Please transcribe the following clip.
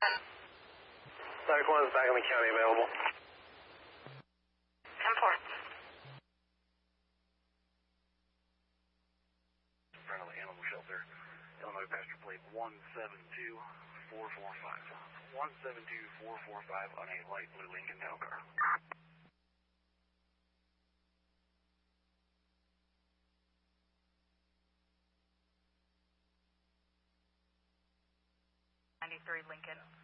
Traffic 1 is back on the county available. 10-4. Front of the animal shelter, Illinois passenger plate 172445. 172445 on a light blue Lincoln tow car. 93 Lincoln.